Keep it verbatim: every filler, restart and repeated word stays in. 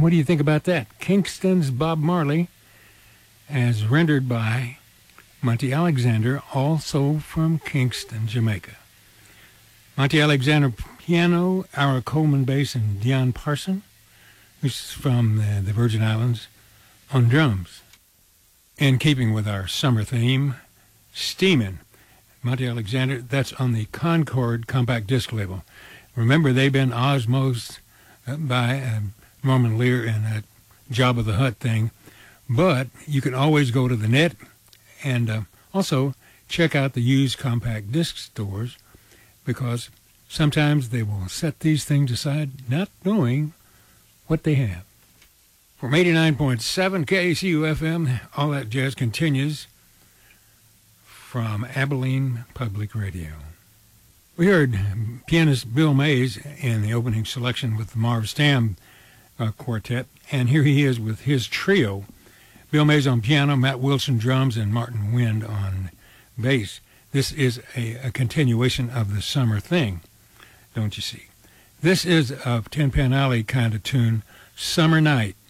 what do you think about that? Kingston's Bob Marley, as rendered by Monty Alexander, also from Kingston, Jamaica. Monty Alexander piano, Ira Coleman bass, and Dion Parson, who's from the, the Virgin Islands, on drums. In keeping with our summer theme, Steamin'. Monty Alexander, that's on the Concord compact disc label. Remember, they've been osmosed by uh, Norman Lear and that Jabba the Hutt thing, but you can always go to the net and uh, also check out the used compact disc stores, because sometimes they will set these things aside not knowing what they have. From eighty-nine point seven K C U F M, All That Jazz continues from Abilene Public Radio. We heard pianist Bill Mays in the opening selection with the Marv Stam uh, Quartet, and here he is with his trio. Bill Mays on piano, Matt Wilson drums, and Martin Wind on bass. This is a, a continuation of the summer thing, don't you see? This is a Tin Pan Alley kind of tune, Summer Night.